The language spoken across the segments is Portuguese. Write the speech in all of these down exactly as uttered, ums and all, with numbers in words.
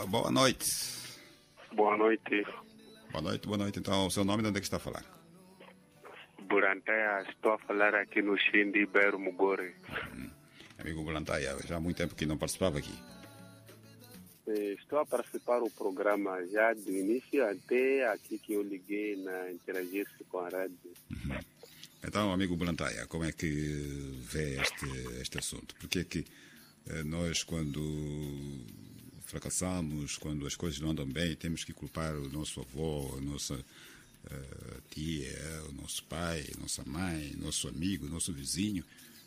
boa noite. Boa noite. Boa noite, boa noite. Então, o seu nome, de onde é que está a falar? Burantaia, estou a falar aqui no Xindi, Beiro Mugore. Hum. Amigo Burantaia, já há muito tempo que não participava aqui. Estou a participar do programa já do início até aqui que eu liguei na interagir-se com a rádio. Uhum. Então, amigo Burantaia, como é que vê este, este assunto? Porque é que eh, nós, quando fracassamos, quando as coisas não andam bem, temos que culpar o nosso avô, a nossa uh, tia, o nosso pai, a nossa mãe, nosso amigo, nosso vizinho?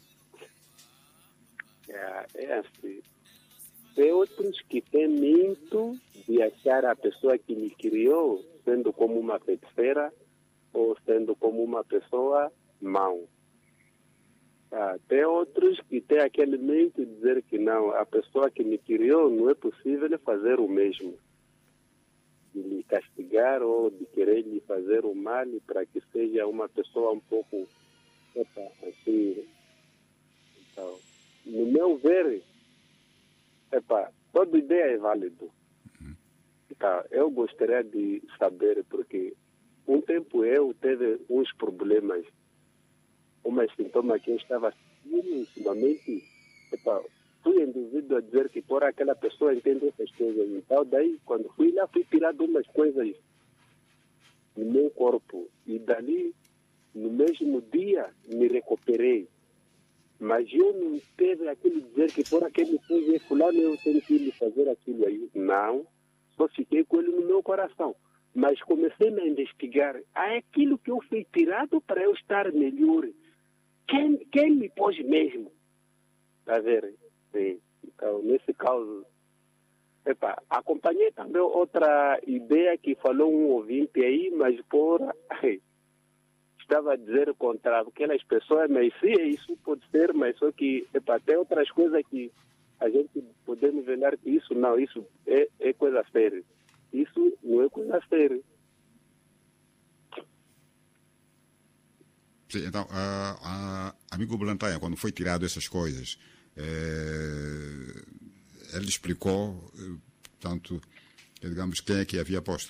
É, é assim. Tem outros que têm muito de achar a pessoa que me criou sendo como uma feiticeira ou sendo como uma pessoa mau. Ah, tem outros que têm aquele mente de dizer que não, a pessoa que me criou não é possível fazer o mesmo. De lhe castigar ou de querer lhe fazer o mal para que seja uma pessoa um pouco epa, assim. Então, no meu ver, epa, toda ideia é válida. Então, eu gostaria de saber, porque um tempo eu teve uns problemas, umas sintomas que eu estava sentindo ultimamente. Epa, fui induzido a dizer que por aquela pessoa entende essas coisas. Então, daí, quando fui lá, fui tirar umas coisas no meu corpo. E dali, no mesmo dia, me recuperei. Mas eu não teve aquele dizer que por aquele coisa, fulano, eu tenho que lhe fazer aquilo aí. Não, só fiquei com ele no meu coração. Mas comecei a investigar. Ah, aquilo que eu fui tirado para eu estar melhor. Quem, quem me pôs mesmo? Está a ver? Sim. Então, nesse caso, epa, acompanhei também outra ideia que falou um ouvinte aí, mas por estava a dizer contra aquelas pessoas, mas sim, isso pode ser, mas só que epa, tem outras coisas que a gente podemos velar que isso não, isso é, é coisa séria. Isso não é coisa séria. Sim, então, a, a, amigo Burantaia, quando foi tirado essas coisas, eh, ele explicou, eh, portanto, digamos, quem é que havia posto?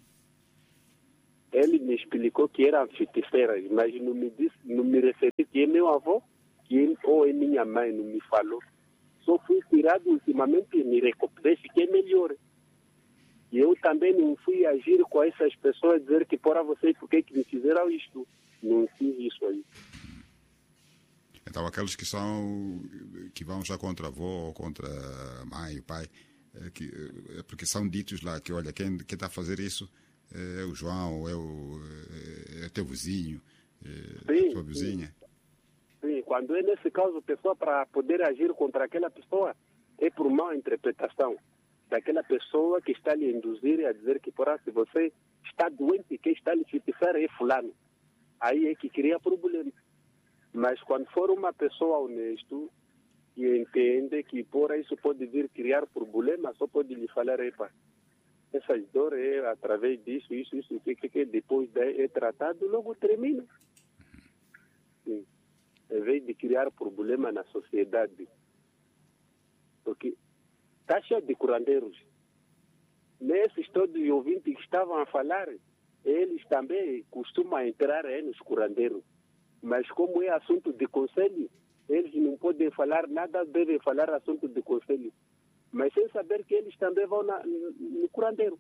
Ele me explicou que eram feiticeiras, mas não me disse, não me referi que é meu avô, que é, ou é minha mãe, não me falou. Só fui tirado ultimamente e me recuperei, fiquei melhor. E eu também não fui agir com essas pessoas, dizer que para vocês, por que me fizeram isto? Não fiz isso aí. Então, aqueles que são, que vão já contra a avó ou contra a mãe, o pai, é, que, é porque são ditos lá que, olha, quem está a fazer isso é o João, é o é teu vizinho, é sim, a tua vizinha. Sim. sim, quando é nesse caso, a pessoa para poder agir contra aquela pessoa é por má interpretação daquela pessoa que está lhe induzir a dizer que, porra, se você está doente, quem está lhe feitiçar é fulano. Aí é que cria problema. Mas quando for uma pessoa honesta que entende que por isso pode vir criar problema, só pode lhe falar, epa, essas dores é através disso, isso, isso, que, que, que depois é tratado, logo termina. Sim. Em vez de criar problema na sociedade. Porque está cheio de curandeiros. Nesses todos os ouvintes que estavam a falar, eles também costumam entrar aí nos curandeiros. Mas como é assunto de conselho, eles não podem falar nada, devem falar assunto de conselho. Mas sem saber que eles também vão na, no curandeiro.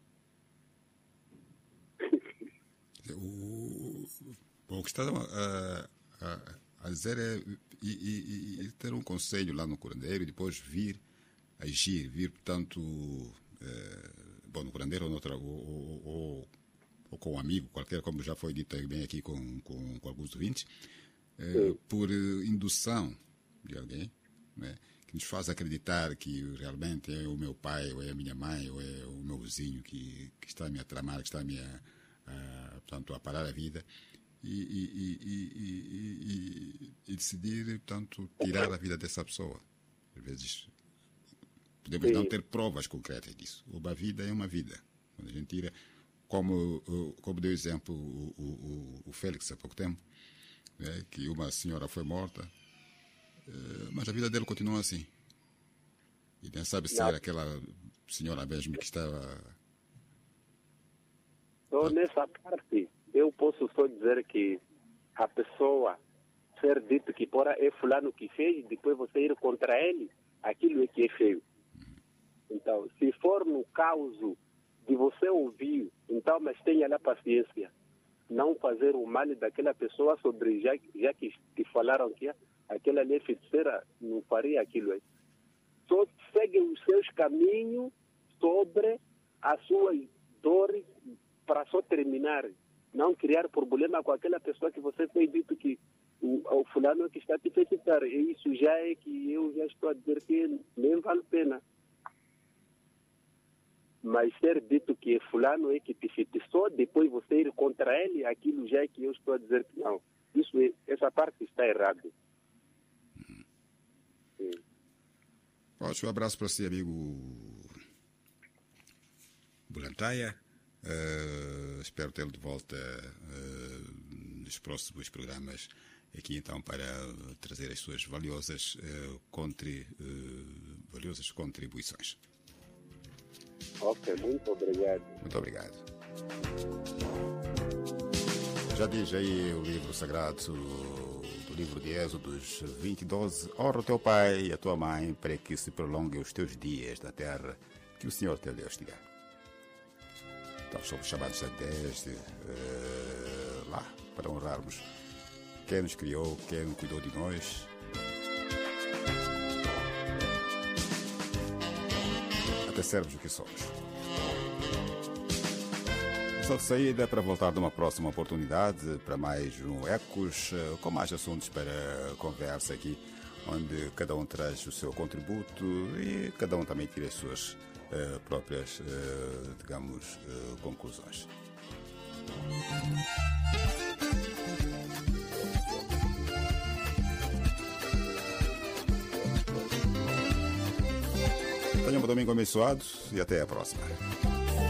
O, o que está a, a, a dizer é e, e, e ter um conselho lá no curandeiro e depois vir agir, vir, portanto, eh, bom, no curandeiro ou, noutra, ou, ou, ou, ou com um amigo qualquer, como já foi dito bem aqui com, com, com alguns ouvintes, eh, por indução de alguém, né, que nos faz acreditar que realmente é o meu pai, ou é a minha mãe, ou é o meu vizinho que, que está a me atramar, que está a me a, a, portanto, a parar a vida, e, e, e, e, e, e decidir, portanto, tirar a vida dessa pessoa. Às vezes podemos Sim. não ter provas concretas disso. Uma vida é uma vida. Quando a gente tira, como, como deu exemplo o, o, o Félix há pouco tempo, né, que uma senhora foi morta, mas a vida dele continua assim. E nem sabe se Não. era aquela senhora mesmo que estava... Então, nessa parte, eu posso só dizer que a pessoa ser dito que porra, é fulano que fez, depois você ir contra ele, aquilo é que é feio. Então, se for no caso de você ouvir, então, mas tenha lá paciência. Não fazer o mal daquela pessoa sobre, já, já que te falaram que aquela ali é feiticeira, não faria aquilo aí. Só segue os seus caminhos sobre as suas dores para só terminar. Não criar problema com aquela pessoa que você foi dito que o, o fulano que está te feitiçar. E isso já é que eu já estou a dizer que nem vale a pena. Mas ser dito que fulano é que te feitiçou, depois você ir contra ele, aquilo já é que eu estou a dizer que não. Isso é, essa parte está errada. Sim. Um abraço para si, amigo Bulantaia. Uh, espero tê-lo de volta uh, nos próximos programas aqui então para trazer as suas valiosas, uh, contri, uh, valiosas contribuições. Ok, muito obrigado. Muito obrigado. Já diz aí o livro sagrado do livro de Êxodos vinte, doze: honra o teu pai e a tua mãe para que se prolonguem os teus dias na terra que o Senhor teu Deus te dá. Então somos chamados a desde uh, lá para honrarmos quem nos criou, quem cuidou de nós. Até sermos o que somos. Só de saída para voltar numa próxima oportunidade para mais um Ecos, com mais assuntos para conversa aqui, onde cada um traz o seu contributo e cada um também tira as suas uh, próprias, uh, digamos, uh, conclusões. Tenha um domingo abençoado e até a próxima.